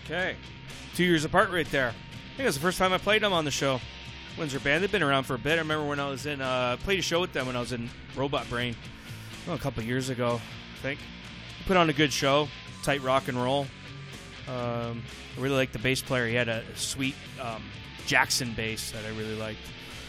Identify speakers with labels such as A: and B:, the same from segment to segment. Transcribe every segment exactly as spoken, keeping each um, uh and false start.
A: Okay. Two years apart right there. I think it was the first time I played them on the show. Windsor Band. They've been around for a bit. I remember when I was in, uh, played a show with them when I was in Robot Brain. Oh, a couple years ago, I think. Put on a good show. Tight rock and roll. Um, I really liked the bass player. He had a sweet um, Jackson bass that I really liked.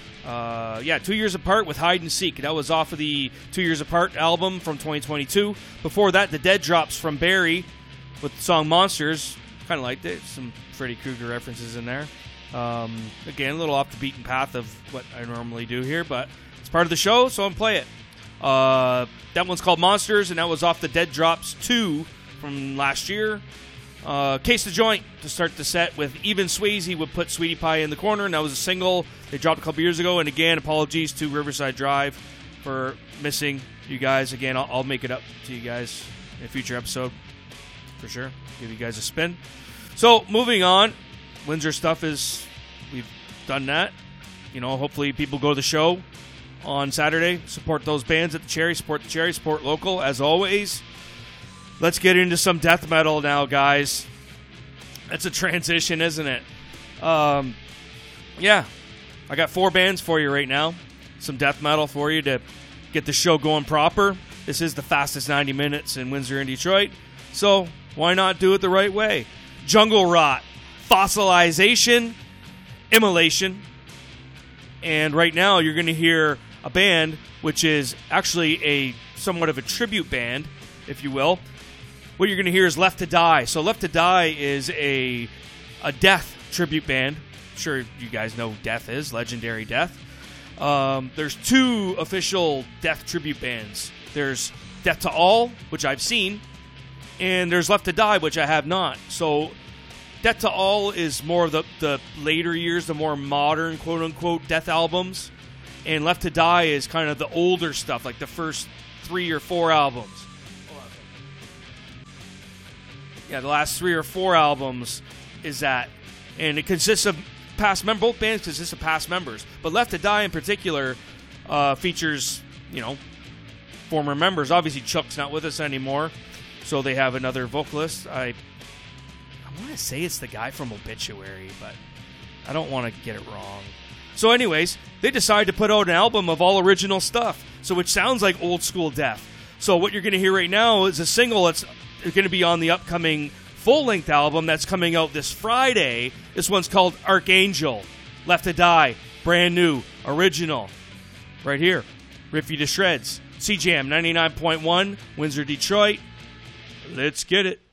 A: Uh, yeah, Two Years Apart with Hide and Seek. That was off of the Two Years Apart album from twenty twenty-two. Before that, The Dead Drops from Barry with the song Monsters. Kind of liked it. Some Freddy Krueger references in there. Um, again, a little off the beaten path of what I normally do here, but it's part of the show, so I'm play it. Uh, that one's called Monsters, and that was off the Dead Drops two from last year. Uh, Case the Joint to start the set with Even Swayze would put Sweetie Pie in the corner, and that was a single they dropped a couple years ago. And again, apologies to Riverside Drive for missing you guys. Again, I'll, I'll make it up to you guys in a future episode for sure. Give you guys a spin. So moving on, Windsor stuff is we've done that. You know, hopefully people go to the show on Saturday. Support those bands at the Cherry. Support the Cherry. Support local as always. Let's get into some death metal now, guys. That's a transition, isn't it? Um, yeah, I got four bands for you right now. Some death metal for you to get the show going proper. This is the fastest ninety minutes in Windsor and Detroit, so why not do it the right way? Jungle Rot, Fossilization, Immolation, and right now you're going to hear a band which is actually a somewhat of a tribute band, if you will. What you're going to hear is Left to Die. So Left to Die is a a death tribute band. I'm sure you guys know who Death is, Legendary Death. Um, there's two official death tribute bands. There's Death to All, which I've seen, and there's Left to Die, which I have not. So Death to All is more of the, the later years, the more modern, quote-unquote, death albums. And Left to Die is kind of the older stuff, like the first three or four albums. Yeah, the last three or four albums is that. And it consists of past members. Both bands consist of past members. But Left to Die in particular uh, features, you know, former members. Obviously, Chuck's not with us anymore, so they have another vocalist. I I want to say it's the guy from Obituary, but I don't want to get it wrong. So anyways, they decided to put out an album of all original stuff, so which sounds like old school death. So what you're going to hear right now is a single that's going to be on the upcoming full-length album that's coming out this Friday. This one's called Archangel, Left to Die, brand new, original. Right here, Rip You to Shreds. C J M ninety-nine point one, Windsor, Detroit. Let's get it.